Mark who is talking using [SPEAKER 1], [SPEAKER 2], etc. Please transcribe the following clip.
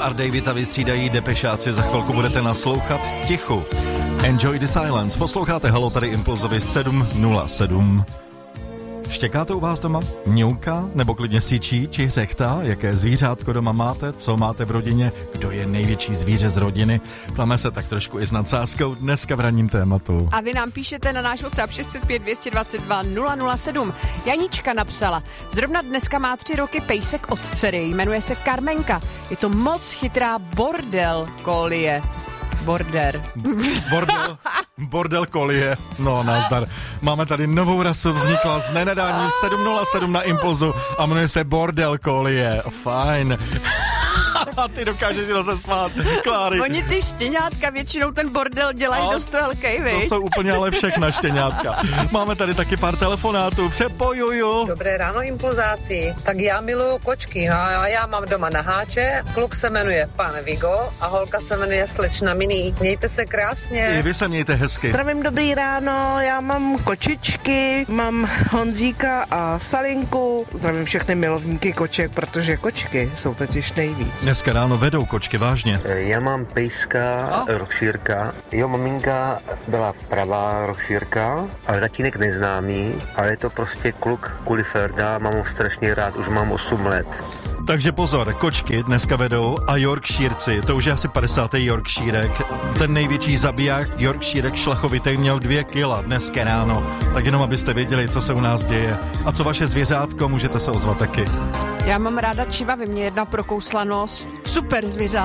[SPEAKER 1] a Davida vystřídají depešáci, za chvilku budete naslouchat tichu. Enjoy the silence. Posloucháte Halo, tady Impulzovi 7:07. Štěká to u vás doma? Mňouká? Nebo klidně syčí či řechtá? Jaké zvířátko doma máte? Co máte v rodině? Kdo je největší zvíře z rodiny? Ptáme se tak trošku i s nadsázkou dneska v ranním tématu.
[SPEAKER 2] A vy nám píšete na náš WhatsApp 605 222 007. Janička napsala, zrovna dneska má 3 roky pejsek od dcery, jmenuje se Karmenka. Je to moc chytrá bordel kolie.
[SPEAKER 1] Bordel kolie. No, nazdar. Máme tady novou rasu, vznikla z nenadání 7:07 na Impulzu a jmenuje se bordel kolie. Fajn. A ty dokážeš rozesmát, Kláry.
[SPEAKER 2] Oni ty štěňátka většinou ten bordel dělají dost velkej, viď?
[SPEAKER 1] To jsou úplně ale všechna štěňátka. Máme tady taky pár telefonátů, přepojuju.
[SPEAKER 3] Dobré ráno, impulzáci. Tak já miluju kočky a já mám doma naháče. Kluk se jmenuje Pan Vigo a holka se jmenuje Slečna Mini. Mějte se krásně.
[SPEAKER 1] I vy se mějte hezky.
[SPEAKER 4] Zdravím, dobrý ráno, já mám kočičky, mám Honzíka a Salinku. Zdravím všechny milovníky koček, protože kočky jsou totiž nejvíc.
[SPEAKER 1] Dneska ráno vedou kočky, vážně.
[SPEAKER 5] Já mám pejska, rošírka. Jeho maminka byla pravá rošírka, ale tatínek neznámý, ale je to prostě kluk Kuliferda, mám ho strašně rád, už mám 8 let.
[SPEAKER 1] Takže pozor, kočky dneska vedou a Yorkshireci, to už je asi 50. Yorkshirek, ten největší zabiják Yorkshirek šlachovitej měl 2 kila dneska ráno, tak jenom abyste věděli, co se u nás děje. A co vaše zvěřátko, můžete se ozvat taky.
[SPEAKER 2] Já mám ráda čivavy, mě jedna prokousla nos. Super zvířátko.